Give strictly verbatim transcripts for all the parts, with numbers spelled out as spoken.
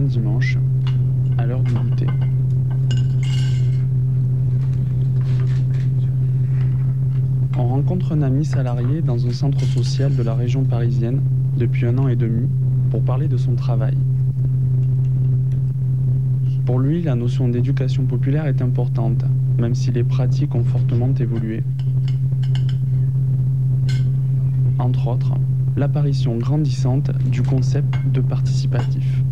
dimanche, à l'heure du goûter. On rencontre un ami salarié dans un centre social de la région parisienne depuis un an et demi pour parler de son travail. Pour lui, la notion d'éducation populaire est importante, même si les pratiques ont fortement évolué. Entre autres, l'apparition grandissante du concept de participatif.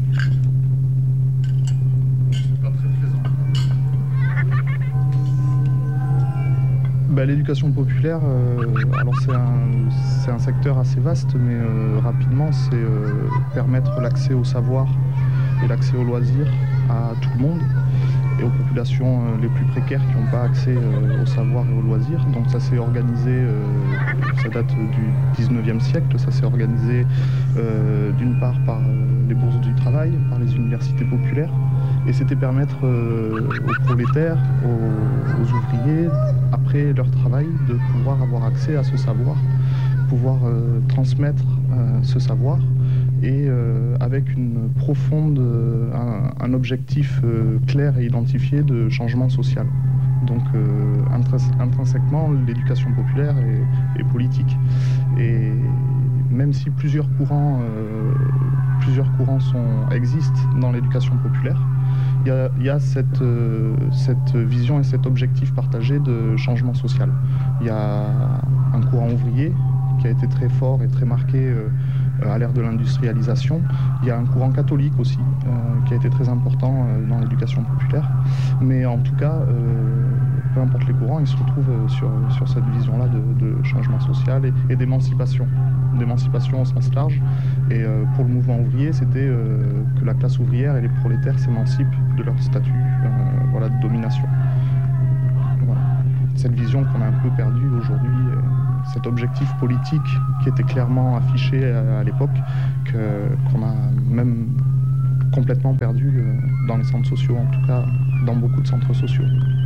Bah, l'éducation populaire, euh, alors c'est un, c'est un secteur assez vaste, mais euh, rapidement, c'est euh, permettre l'accès au savoir et l'accès aux loisirs à tout le monde et aux populations euh, les plus précaires qui n'ont pas accès euh, au savoir et aux loisirs. Donc ça s'est organisé, euh, ça date du dix-neuvième siècle, ça s'est organisé euh, d'une part par euh, les bourses du travail, par les universités populaires, et c'était permettre euh, aux prolétaires, aux, aux ouvriers, après leur travail, de pouvoir avoir accès à ce savoir, pouvoir euh, transmettre euh, ce savoir, et euh, avec une profonde, euh, un, un objectif euh, clair et identifié de changement social. Donc euh, intrinsèquement, l'éducation populaire est, est politique. Et même si plusieurs courants, euh, plusieurs courants sont, existent dans l'éducation populaire, il y a, il y a cette, euh, cette vision et cet objectif partagé de changement social. Il y a un courant ouvrier qui a été très fort et très marqué euh, à l'ère de l'industrialisation. Il y a un courant catholique aussi, euh, qui a été très important euh, dans l'éducation populaire. Mais en tout cas, euh, peu importe les courants, ils se retrouvent euh, sur, sur cette vision-là de, de changement social et, et d'émancipation. D'émancipation au sens large. Et euh, pour le mouvement ouvrier, c'était euh, que la classe ouvrière et les prolétaires s'émancipent de leur statut euh, voilà, de domination. Voilà. Cette vision qu'on a un peu perdue aujourd'hui, euh, cet objectif politique qui était clairement affiché à, à l'époque, que, qu'on a même complètement perdu euh, dans les centres sociaux, en tout cas dans beaucoup de centres sociaux.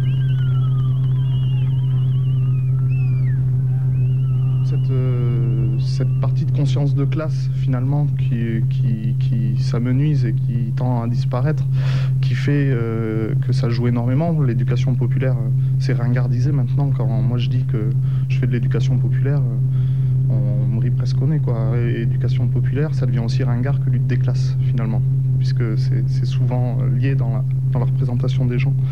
Cette, euh, cette partie de conscience de classe, finalement, qui, qui, qui s'amenuise et qui tend à disparaître, qui fait euh, que ça joue énormément. L'éducation populaire, euh, c'est ringardisé maintenant. Quand moi je dis que je fais de l'éducation populaire, euh, on, on me rit presque au nez, quoi. Et éducation populaire, ça devient aussi ringard que lutte des classes, finalement, puisque c'est, c'est souvent lié dans la, dans la représentation des gens.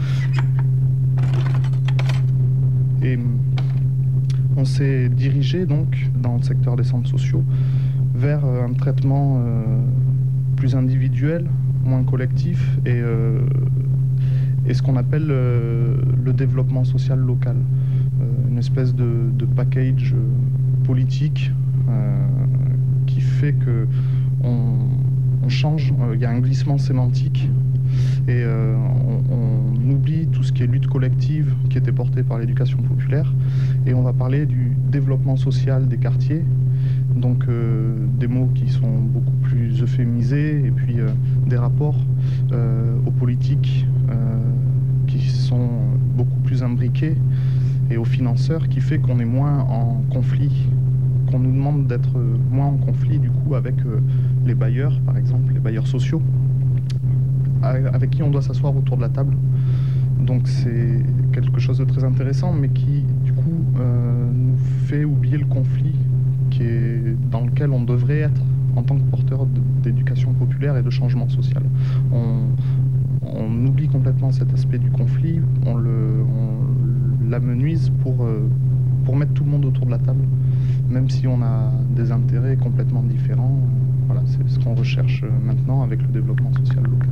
Et on s'est dirigé donc dans le secteur des centres sociaux vers un traitement euh, plus individuel, moins collectif et, euh, et ce qu'on appelle euh, le développement social local, euh, une espèce de, de package politique euh, qui fait que on, on change, il y a un glissement sémantique et euh, on, on oublie tout ce qui est lutte collective qui était portée par l'éducation populaire et on va parler du développement social des quartiers, donc euh, des mots qui sont beaucoup plus euphémisés et puis euh, des rapports euh, aux politiques euh, qui sont beaucoup plus imbriqués et aux financeurs qui fait qu'on est moins en conflit, qu'on nous demande d'être moins en conflit du coup avec euh, les bailleurs, par exemple, les bailleurs sociaux, avec qui on doit s'asseoir autour de la table. Donc c'est quelque chose de très intéressant, mais qui du coup euh, nous fait oublier le conflit qui est dans lequel on devrait être en tant que porteur d'éducation populaire et de changement social. On, on oublie complètement cet aspect du conflit, on, le, on l'amenuise pour, euh, pour mettre tout le monde autour de la table, même si on a des intérêts complètement différents. Voilà, c'est ce qu'on recherche maintenant avec le développement social local.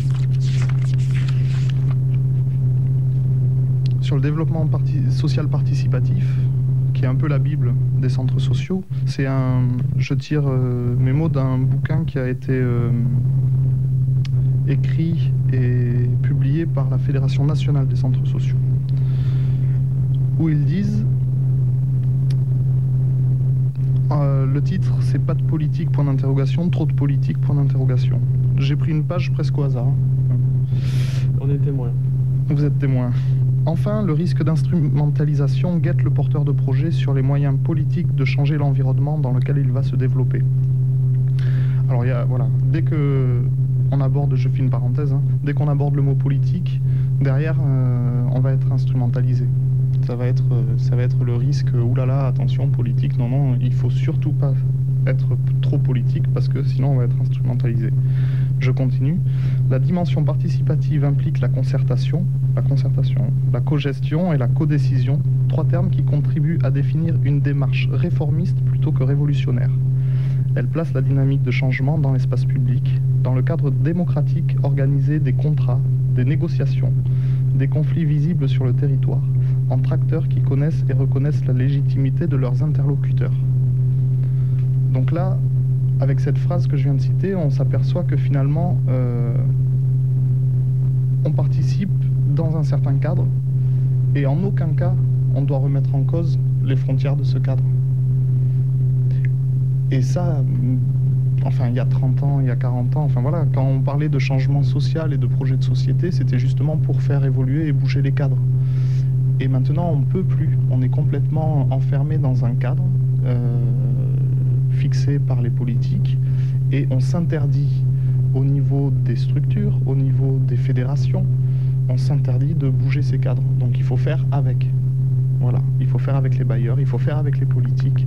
Sur le développement parti- social participatif, qui est un peu la Bible des centres sociaux, c'est un, je tire euh, mes mots d'un bouquin qui a été euh, écrit et publié par la Fédération nationale des centres sociaux, où ils disent Euh, le titre, c'est pas de politique, point d'interrogation, trop de politique, point d'interrogation. J'ai pris une page presque au hasard. On est témoin. Vous êtes témoin. Enfin, le risque d'instrumentalisation guette le porteur de projet sur les moyens politiques de changer l'environnement dans lequel il va se développer. Alors, il y a, voilà, dès que on aborde, je fais une parenthèse, hein, dès qu'on aborde le mot politique, derrière, euh, on va être instrumentalisé. Ça va être, euh, ça va être le risque, oulala, attention, politique, non, non, il faut surtout pas être trop politique parce que sinon on va être instrumentalisé. Je continue. La dimension participative implique la concertation, la concertation, la cogestion et la codécision, trois termes qui contribuent à définir une démarche réformiste plutôt que révolutionnaire. Elle place la dynamique de changement dans l'espace public, dans le cadre démocratique organisé des contrats, des négociations, des conflits visibles sur le territoire, entre acteurs qui connaissent et reconnaissent la légitimité de leurs interlocuteurs. Donc là, avec cette phrase que je viens de citer, on s'aperçoit que finalement, euh, on participe dans un certain cadre, et en aucun cas, on doit remettre en cause les frontières de ce cadre. Et ça, enfin, il y a trente ans, il y a quarante ans, enfin voilà, quand on parlait de changement social et de projet de société, c'était justement pour faire évoluer et bouger les cadres. Et maintenant, on ne peut plus. On est complètement enfermé dans un cadre euh, fixé par les politiques et on s'interdit au niveau des structures, au niveau des fédérations, on s'interdit de bouger ces cadres. Donc il faut faire avec. Voilà, il faut faire avec les bailleurs, il faut faire avec les politiques.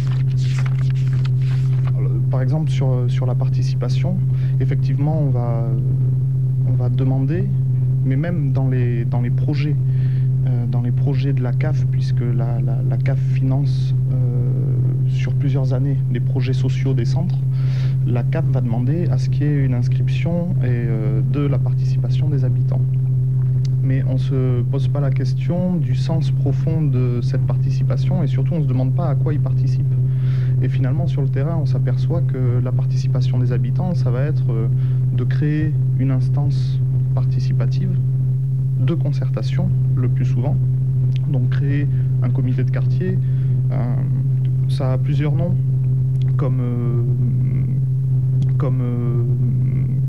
Par exemple, sur, sur la participation, effectivement, on va, on va demander, mais même dans les, dans les projets, euh, dans les projets de la C A F, puisque la, la, la C A F finance euh, sur plusieurs années les projets sociaux des centres, la C A F va demander à ce qu'il y ait une inscription et, euh, de la participation des habitants. Mais on ne se pose pas la question du sens profond de cette participation et surtout on ne se demande pas à quoi ils participent. Et finalement sur le terrain on s'aperçoit que la participation des habitants ça va être de créer une instance participative de concertation le plus souvent. Donc créer un comité de quartier, euh, ça a plusieurs noms comme, euh, comme euh,